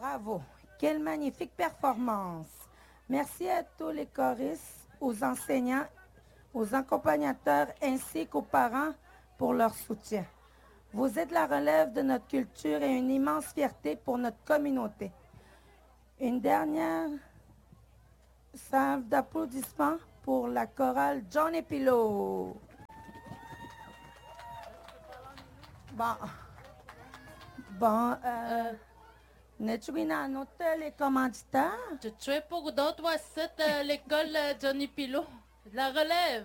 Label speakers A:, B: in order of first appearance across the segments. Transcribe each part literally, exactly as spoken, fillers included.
A: Bravo. Quelle magnifique performance. Merci à tous les choristes, aux enseignants, aux accompagnateurs ainsi qu'aux parents pour leur soutien. Vous êtes la relève de notre culture et une immense fierté pour notre communauté. Une dernière salve d'applaudissements pour la chorale John et Pilot. Bon. Bon, euh, n'es-tu pas noté les commanditaires?
B: Je suis pour d'autres à l'école Johnny Pilot. La relève.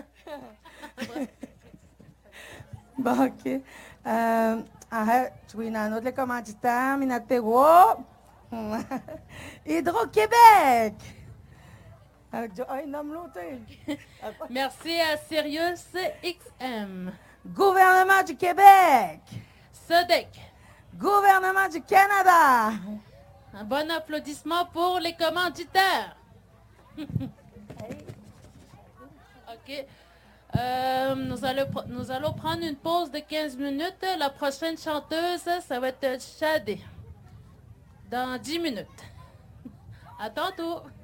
A: Bon, OK. Euh, ah, tu es noté les commanditaires, Minate Wo. Hydro-Québec.
B: Merci à Sirius X M.
A: Gouvernement du Québec.
B: S O D E C.
A: Gouvernement du Canada.
B: Un bon applaudissement pour les commanditaires. OK. Euh, nous, allons, nous allons prendre une pause de quinze minutes. La prochaine chanteuse, ça va être Shadé. Dans dix minutes. À tantôt.